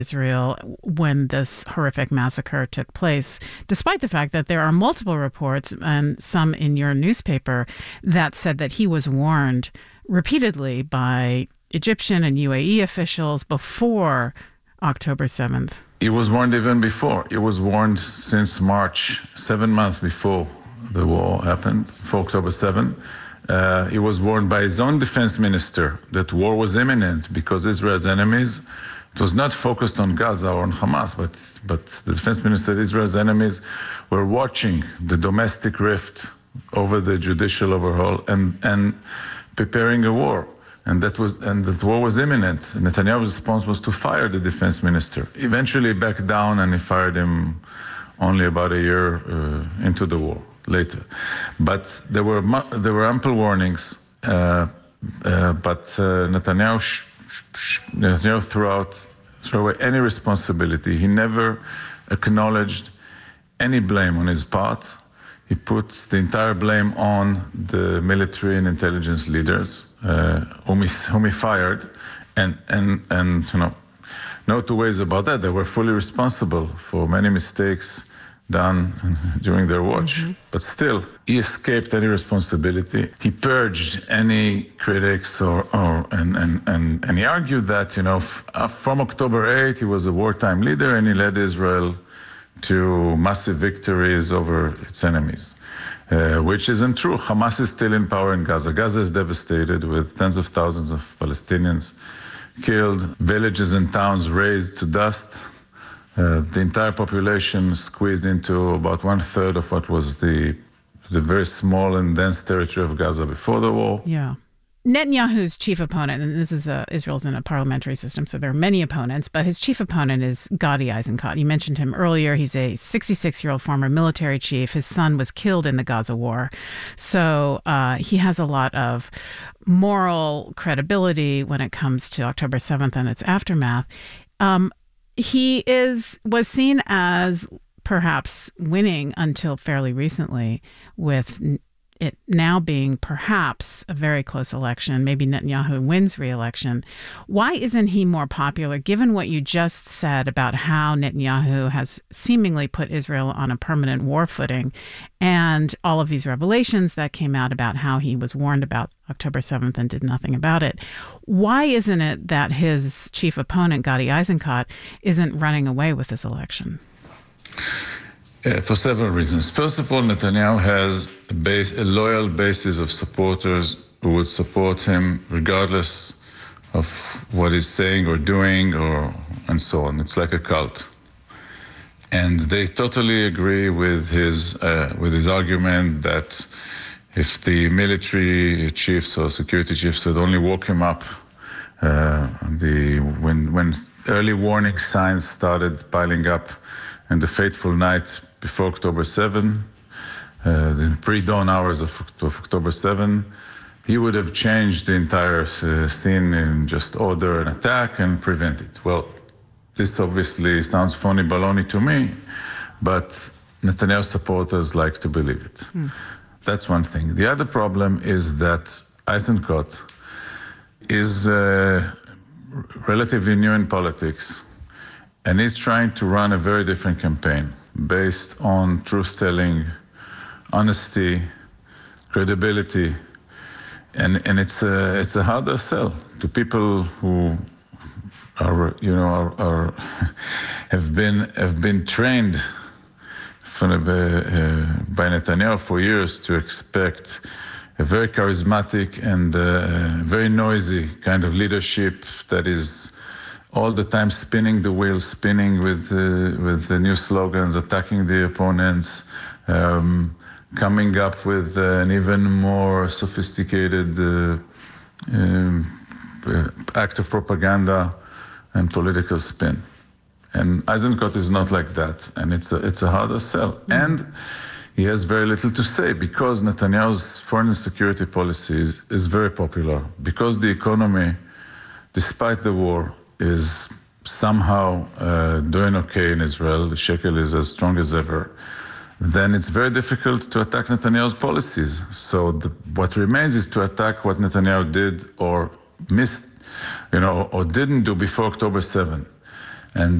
Israel when this horrific massacre took place, despite the fact that there are multiple reports, and some in your newspaper, that said that he was warned repeatedly by Egyptian and UAE officials before October 7th. He was warned even before. He was warned since March, 7 months before the war happened, for October 7. He was warned by his own defense minister that war was imminent because Israel's enemies, it was not focused on Gaza or on Hamas, but the defense minister said Israel's enemies were watching the domestic rift over the judicial overhaul and preparing a war. And that war was imminent. And Netanyahu's response was to fire the defense minister. Eventually he backed down and he fired him only about a year into the war later. But there were ample warnings. But Netanyahu threw away any responsibility. He never acknowledged any blame on his part. He put the entire blame on the military and intelligence leaders, whom he fired, and no two ways about that. They were fully responsible for many mistakes done during their watch. Mm-hmm. But still, he escaped any responsibility. He purged any critics, and he argued that from October 8, he was a wartime leader, and he led Israel to massive victories over its enemies, which isn't true. Hamas is still in power in Gaza. Gaza is devastated with tens of thousands of Palestinians killed, villages and towns razed to dust, the entire population squeezed into about 1/3 of what was the very small and dense territory of Gaza before the war. Yeah. Netanyahu's chief opponent, and this is Israel's in a parliamentary system, so there are many opponents, but his chief opponent is Gadi Eisenkot. You mentioned him earlier. He's a 66-year-old former military chief. His son was killed in the Gaza war. So he has a lot of moral credibility when it comes to October 7th and its aftermath. He was seen as perhaps winning until fairly recently, with it now being perhaps a very close election. Maybe Netanyahu wins re-election. Why isn't he more popular, given what you just said about how Netanyahu has seemingly put Israel on a permanent war footing, and all of these revelations that came out about how he was warned about October 7th and did nothing about it? Why isn't it that his chief opponent, Gadi Eisenkot, isn't running away with this election? For several reasons. First of all, Netanyahu has a loyal basis of supporters who would support him regardless of what he's saying or doing and so on. It's like a cult. And they totally agree with his argument that if the military chiefs or security chiefs would only woke him up when early warning signs started piling up in the fateful night before October 7, the pre-dawn hours of October 7, he would have changed the entire scene in just order an attack and prevent it. Well, this obviously sounds phony baloney to me, but Netanyahu supporters like to believe it. That's one thing. The other problem is that Eisenkot is relatively new in politics, and he's trying to run a very different campaign based on truth-telling, honesty, credibility, and it's a harder sell to people who have been trained by Netanyahu for years to expect a very charismatic and very noisy kind of leadership that is all the time spinning the wheel, spinning with the new slogans, attacking the opponents, coming up with an even more sophisticated act of propaganda and political spin. And Eisenkot is not like that, and it's a harder sell. And he has very little to say because Netanyahu's foreign and security policy is very popular, because the economy, despite the war, is somehow doing okay in Israel. The shekel is as strong as ever. Then it's very difficult to attack Netanyahu's policies. So what remains is to attack what Netanyahu did or missed, or didn't do before October 7. And